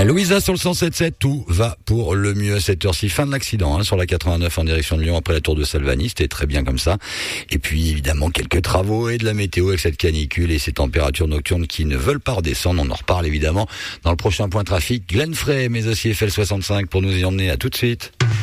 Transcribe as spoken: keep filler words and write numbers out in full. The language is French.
Louisa sur le cent sept sept, tout va pour le mieux à cette heure-ci. Fin de l'accident hein, sur la quatre-vingt-neuf en direction de Lyon après la tour de Salvani, c'était très bien comme ça. Et puis évidemment quelques travaux et de la météo avec cette canicule et ces températures nocturnes qui ne veulent pas redescendre. On en reparle évidemment dans le prochain point trafic. Glenn Frey, mais aussi F L soixante-cinq pour nous y emmener. À tout de suite.